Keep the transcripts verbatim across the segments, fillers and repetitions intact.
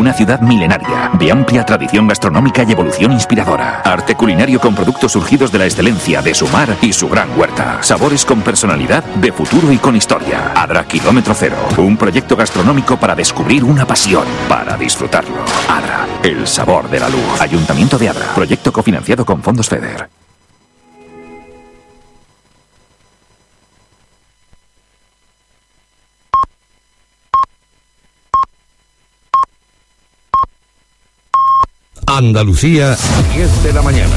una ciudad milenaria, de amplia tradición gastronómica y evolución inspiradora. Arte culinario con productos surgidos de la excelencia de su mar y su gran huerta. Sabores con personalidad, de futuro y con historia. Adra Kilómetro Cero, un proyecto gastronómico para descubrir una pasión, para disfrutarlo. Adra, el sabor de la luz. Ayuntamiento de Adra, proyecto cofinanciado con fondos FEDER. Andalucía, diez de la mañana.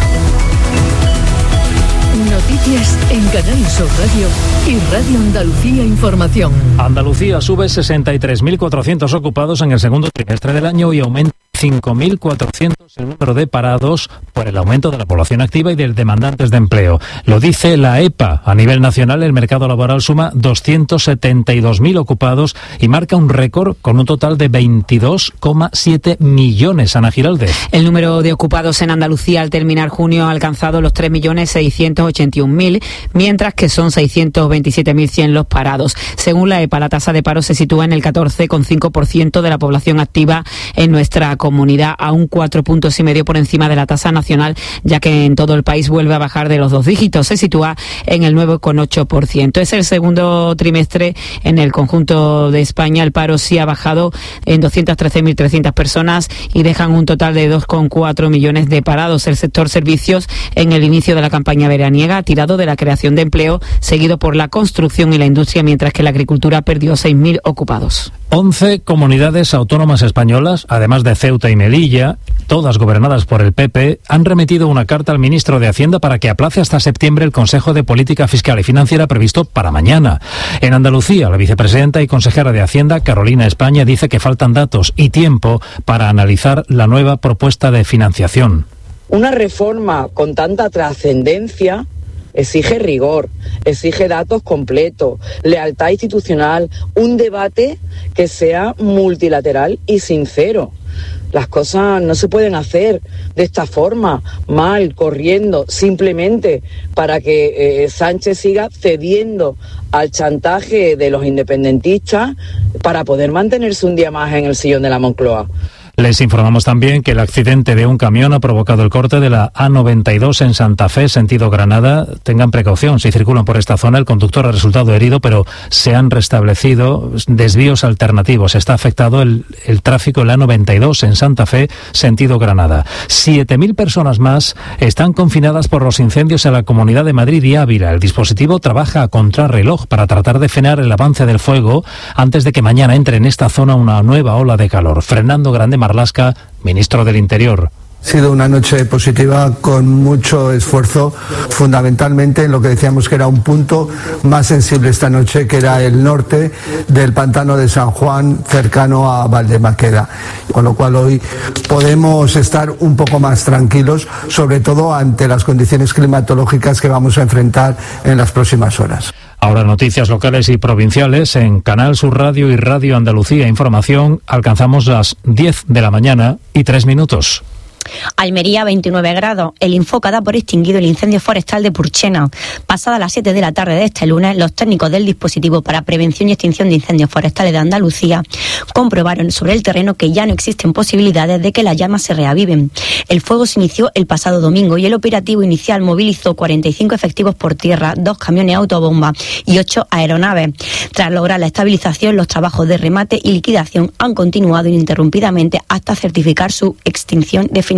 Noticias en Canal Sur Radio y Radio Andalucía Información. Andalucía sube sesenta y tres mil cuatrocientos ocupados en el segundo trimestre del año y aumenta cinco mil cuatrocientos el número de parados por el aumento de la población activa y de demandantes de empleo. Lo dice la E P A. A nivel nacional, el mercado laboral suma doscientos setenta y dos mil ocupados y marca un récord con un total de veintidós coma siete millones. Ana Giraldez. El número de ocupados en Andalucía al terminar junio ha alcanzado los tres millones seiscientos ochenta y un mil, mientras que son seiscientos veintisiete mil cien los parados. Según la E P A, la tasa de paro se sitúa en el catorce coma cinco por ciento de la población activa en nuestra comunidad. comunidad a un cuatro puntos y medio por encima de la tasa nacional, ya que en todo el país vuelve a bajar de los dos dígitos, se sitúa en el nueve coma ocho por ciento. Es el segundo trimestre en el conjunto de España. El paro sí ha bajado en doscientas trece mil trescientas personas y dejan un total de dos coma cuatro millones de parados. El sector servicios en el inicio de la campaña veraniega ha tirado de la creación de empleo, seguido por la construcción y la industria, mientras que la agricultura perdió seis mil ocupados. once comunidades autónomas españolas, además de Ceuta y Melilla, todas gobernadas por el P P, han remitido una carta al ministro de Hacienda para que aplace hasta septiembre el Consejo de Política Fiscal y Financiera previsto para mañana. En Andalucía, la vicepresidenta y consejera de Hacienda, Carolina España, dice que faltan datos y tiempo para analizar la nueva propuesta de financiación. Una reforma con tanta trascendencia exige rigor, exige datos completos, lealtad institucional, un debate que sea multilateral y sincero. Las cosas no se pueden hacer de esta forma, mal, corriendo, simplemente para que eh, Sánchez siga cediendo al chantaje de los independentistas para poder mantenerse un día más en el sillón de la Moncloa. Les informamos también que el accidente de un camión ha provocado el corte de la A noventa y dos en Santa Fe, sentido Granada. Tengan precaución si circulan por esta zona. El conductor ha resultado herido, pero se han restablecido desvíos alternativos. Está afectado el, el tráfico en la A noventa y dos en Santa Fe, sentido Granada. siete mil personas más están confinadas por los incendios en la Comunidad de Madrid y Ávila. El dispositivo trabaja a contrarreloj para tratar de frenar el avance del fuego antes de que mañana entre en esta zona una nueva ola de calor. Fernando Grande Marlasca, ministro del Interior. Ha sido una noche positiva con mucho esfuerzo, fundamentalmente en lo que decíamos que era un punto más sensible esta noche, que era el norte del pantano de San Juan, cercano a Valdemaqueda. Con lo cual hoy podemos estar un poco más tranquilos, sobre todo ante las condiciones climatológicas que vamos a enfrentar en las próximas horas. Ahora noticias locales y provinciales en Canal Sur Radio y Radio Andalucía Información. Alcanzamos las diez de la mañana y tres minutos. Almería, veintinueve grados. El Infoca da por extinguido el incendio forestal de Purchena. Pasada las siete de la tarde de este lunes, los técnicos del dispositivo para prevención y extinción de incendios forestales de Andalucía comprobaron sobre el terreno que ya no existen posibilidades de que las llamas se reaviven. El fuego se inició el pasado domingo y el operativo inicial movilizó cuarenta y cinco efectivos por tierra, dos camiones autobomba y ocho aeronaves. Tras lograr la estabilización, los trabajos de remate y liquidación han continuado ininterrumpidamente hasta certificar su extinción definitiva.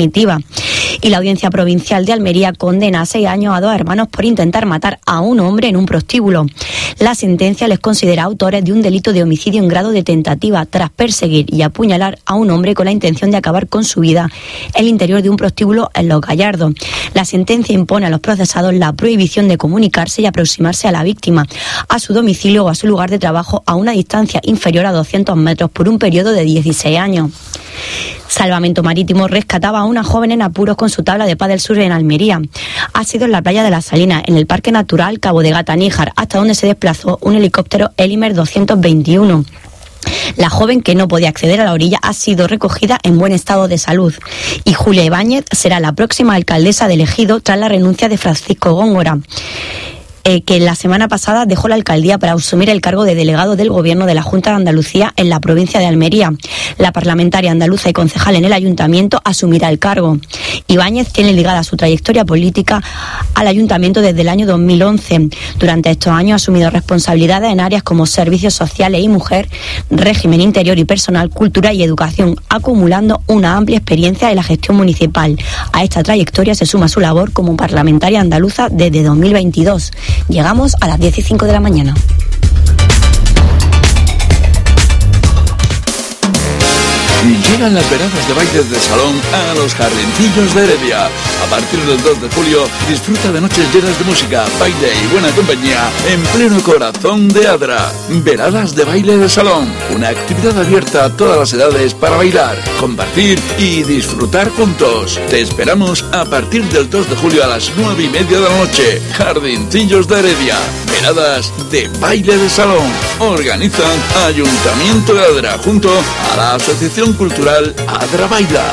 Y la Audiencia Provincial de Almería condena a seis años a dos hermanos por intentar matar a un hombre en un prostíbulo. La sentencia les considera autores de un delito de homicidio en grado de tentativa tras perseguir y apuñalar a un hombre con la intención de acabar con su vida en el interior de un prostíbulo en Los Gallardos. La sentencia impone a los procesados la prohibición de comunicarse y aproximarse a la víctima, a su domicilio o a su lugar de trabajo a una distancia inferior a doscientos metros por un periodo de dieciséis años. Salvamento Marítimo rescataba a una joven en apuros con su tabla de pádel sur en Almería. Ha sido en la playa de La Salina, en el Parque Natural Cabo de Gata Níjar, hasta donde se desplazó un helicóptero Elimer doscientos veintiuno. La joven, que no podía acceder a la orilla, ha sido recogida en buen estado de salud. Y Julia Ibáñez será la próxima alcaldesa de Ejido tras la renuncia de Francisco Góngora. eh, que la semana pasada dejó la alcaldía para asumir el cargo de delegado del Gobierno de la Junta de Andalucía en la provincia de Almería. La parlamentaria andaluza y concejal en el ayuntamiento asumirá el cargo. Ibáñez tiene ligada su trayectoria política al ayuntamiento desde el año dos mil once. Durante estos años ha asumido responsabilidades en áreas como servicios sociales y mujer, régimen interior y personal, cultura y educación, acumulando una amplia experiencia en la gestión municipal. A esta trayectoria se suma su labor como parlamentaria andaluza desde dos mil veintidós. Llegamos a las diez y cinco de la mañana. Llegan las veradas de bailes de salón a los Jardincillos de Heredia. A partir del dos de julio, disfruta de noches llenas de música, baile y buena compañía en pleno corazón de Adra. Veradas de baile de salón, una actividad abierta a todas las edades para bailar, compartir y disfrutar juntos. Te esperamos a partir del dos de julio a las nueve y media de la noche. Jardincillos de Heredia. Veradas de baile de salón. Organizan Ayuntamiento de Adra junto a la Asociación Cultural Adra Baila.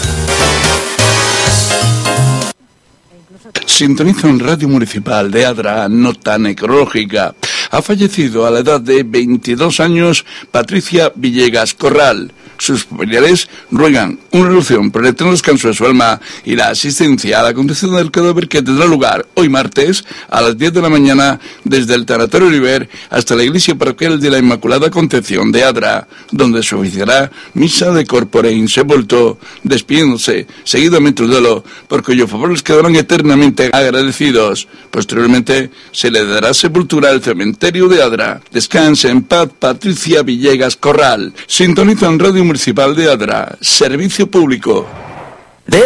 Sintoniza en Radio Municipal de Adra, nota necrológica. Ha fallecido a la edad de veintidós años Patricia Villegas Corral. Sus familiares ruegan una oración por el eterno descanso de su alma y la asistencia a la conducción del cadáver que tendrá lugar hoy martes a las diez de la mañana desde el Tanatorio Oliver hasta la iglesia parroquial de la Inmaculada Concepción de Adra, donde se oficiará misa de corpore insepulto, despidiéndose seguidamente el duelo, por cuyo favor les quedarán eternamente agradecidos. Posteriormente se le dará sepultura al cementerio de Adra. Descanse en paz Patricia Villegas Corral. Sintoniza en Radio Municipal de Adra, servicio público.